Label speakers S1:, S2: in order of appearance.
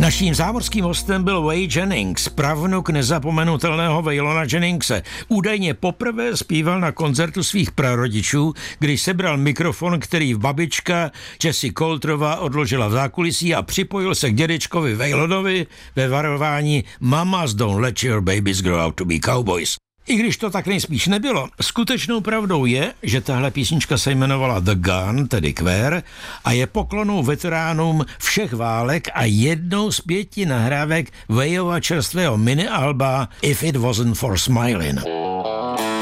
S1: Naším zámořským hostem byl Waye Jennings, pravnuk nezapomenutelného Waylona Jenningse. Údajně poprvé zpíval na koncertu svých prarodičů, když sebral mikrofon, který babička Jessie Coulterová odložila v zákulisí a připojil se k dědečkovi Waylonovi ve varování Mamas don't let your babies grow out to be cowboys. I když to tak nejspíš nebylo, skutečnou pravdou je, že tahle písnička se jmenovala The Gun, tedy Kvér, a je poklonou veteránům všech válek a jednou z 5 nahrávek Wayova čerstvého mini-alba If It Wasn't For Smiling.